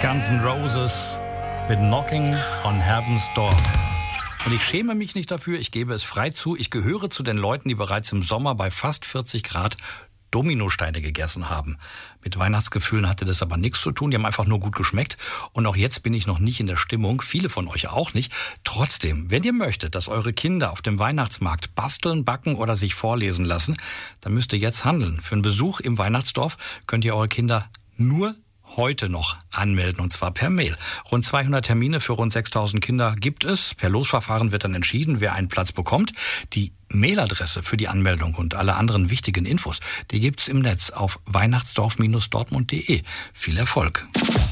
Guns N' Roses mit Knocking on Heaven's Door. Und ich schäme mich nicht dafür, ich gebe es frei zu, ich gehöre zu den Leuten, die bereits im Sommer bei fast 40 Grad Dominosteine gegessen haben. Mit Weihnachtsgefühlen hatte das aber nichts zu tun, die haben einfach nur gut geschmeckt. Und auch jetzt bin ich noch nicht in der Stimmung, viele von euch auch nicht. Trotzdem, wenn ihr möchtet, dass eure Kinder auf dem Weihnachtsmarkt basteln, backen oder sich vorlesen lassen, dann müsst ihr jetzt handeln. Für einen Besuch im Weihnachtsdorf könnt ihr eure Kinder nur heute noch anmelden, und zwar per Mail. Rund 200 Termine für rund 6.000 Kinder gibt es. Per Losverfahren wird dann entschieden, wer einen Platz bekommt. Die Mailadresse für die Anmeldung und alle anderen wichtigen Infos, die gibt's im Netz auf weihnachtsdorf-dortmund.de. Viel Erfolg!